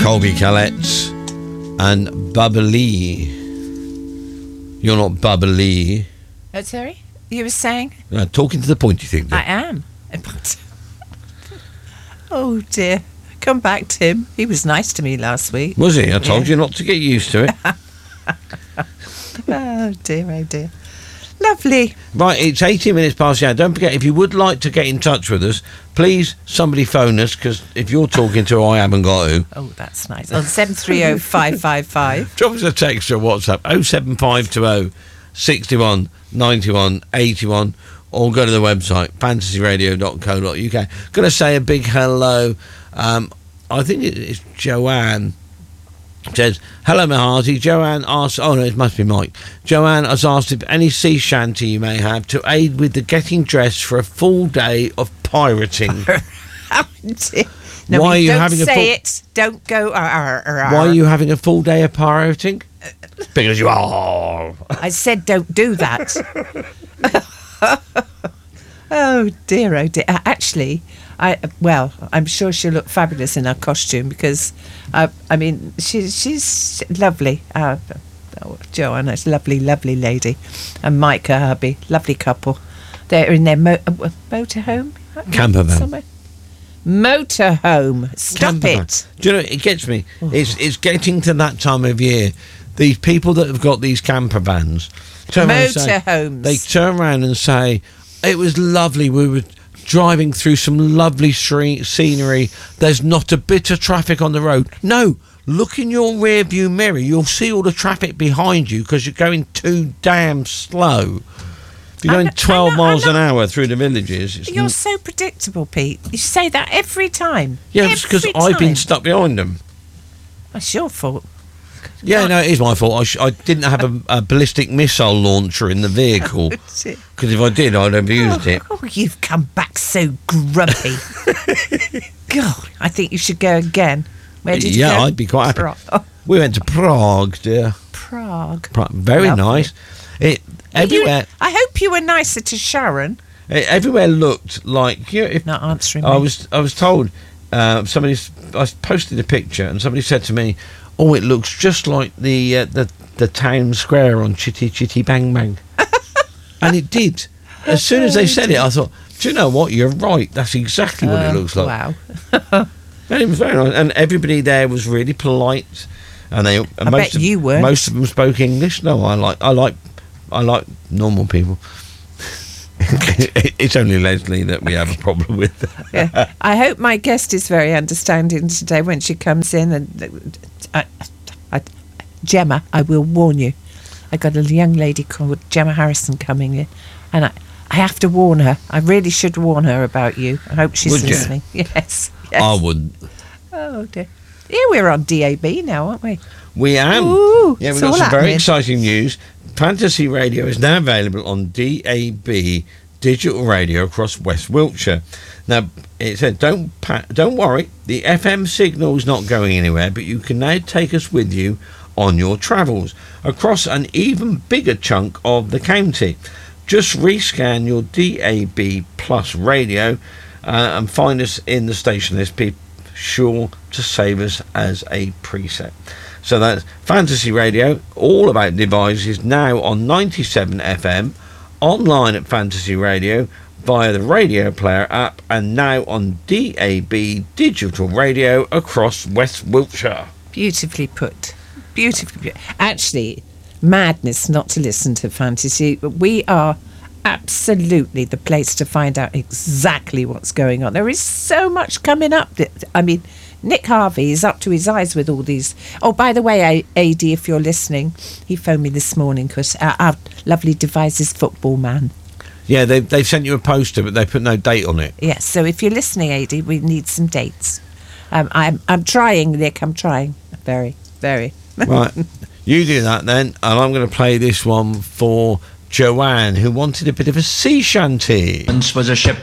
Colby Calette and Bubbly. You're not bubbly. Oh, sorry? You were saying? Talking to the point, you think? I am. Oh, dear. Come back, Tim. He was nice to me last week. Was he? I told you not to get used to it. Oh, dear, oh, dear. Lovely. Right, it's 18 minutes past the hour. Don't forget, if you would like to get in touch with us, please, somebody phone us, because if you're talking to, I haven't got who. Oh, that's nice. On 730 555. Drop us a text or WhatsApp, 07520 61 91 81, or go to the website, fantasyradio.co.uk. Going to say a big hello. I think it's Joanne. Says, hello, my hearty. Joanne asks, oh no, it must be Mike. Joanne has asked if any sea shanty you may have to aid with the getting dressed for a full day of pirating. No, why are you don't having say it. Don't go. Why are you having a full day of pirating? Because you are. I said don't do that. Oh dear, oh dear. Actually, I'm sure she'll look fabulous in her costume because, I mean, she's lovely. Joanna's lovely, lovely lady, and Mike, her hubby, lovely couple. They're in their motorhome, camper van. Somewhere. Motorhome. Stop Camper it. van. Do you know, it gets me. It's getting to that time of year. These people that have got these camper vans, motorhomes. They turn around and say, it was lovely. We were driving through some lovely scenery. There's not a bit of traffic on the road. No, look in your rear view mirror. You'll see all the traffic behind you because you're going too damn slow. If you're going 12 miles an hour through the villages. You're so predictable, Pete. You say that every time. Yeah, it's because I've been stuck behind them. That's your fault. Yeah, no, it is my fault. I didn't have a ballistic missile launcher in the vehicle. Because if I did, I'd have used it. Oh, you've come back so grumpy. God, I think you should go again. Where did you go? Yeah, I'd be quite happy. We went to Prague, dear. Prague. Very Lovely. nice. Everywhere. I hope you were nicer to Sharon. Everywhere looked like... You know, not answering me. I was told, I posted a picture and somebody said to me, oh, it looks just like the town square on Chitty Chitty Bang Bang. And it did. As soon as they said it, I thought, do you know what? You're right. That's exactly what it looks like. Wow. And it was very nice. And everybody there was really polite. And I bet you were. Most of them spoke English. No, I like normal people. It's only Leslie that we have a problem with. Yeah. I hope my guest is very understanding today when she comes in. And Gemma, I will warn you. I got a young lady called Gemma Harrison coming in, and I have to warn her. I really should warn her about you. I hope she's listening. Yes. I wouldn't. Oh dear. Yeah, we're on DAB now, aren't we? We am. Ooh, yeah, we've got some very exciting news. Fantasy Radio is now available on DAB digital radio across West Wiltshire. Now, it said, don't worry, the FM signal is not going anywhere, but you can now take us with you on your travels across an even bigger chunk of the county. Just rescan your DAB Plus radio and find us in the station list. Be sure to save us as a preset. So that's Fantasy Radio, all about devices, now on 97 FM, online at Fantasy Radio, via the Radio Player app, and now on DAB digital radio across West Wiltshire. Beautifully put. Beautifully put. Actually, madness not to listen to Fantasy. We are absolutely the place to find out exactly what's going on. There is so much coming up. I mean, Nick Harvey is up to his eyes with all these. Oh, by the way, AD, if you're listening, he phoned me this morning because our lovely Devizes football man. Yeah, they've sent you a poster, but they put no date on it. Yes, so if you're listening, AD, we need some dates. I'm trying, Nick. I'm trying. Very, very. Right, you do that then, and I'm going to play this one for Joanne, who wanted a bit of a sea shanty. Once was a ship